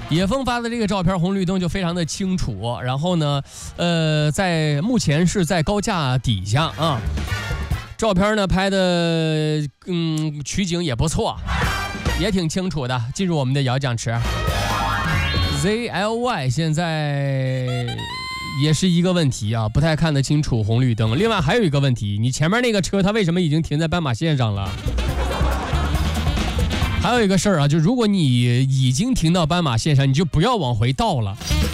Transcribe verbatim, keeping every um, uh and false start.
野风发的这个照片红绿灯就非常的清楚，然后呢呃在目前是在高架底下啊，照片呢拍的嗯取景也不错，也挺清楚的。进入我们的摇奖池 Z L Y 现在也是一个问题啊，不太看得清楚红绿灯。另外还有一个问题，你前面那个车它为什么已经停在斑马线上了？还有一个事儿啊，就如果你已经停到斑马线上，你就不要往回倒了，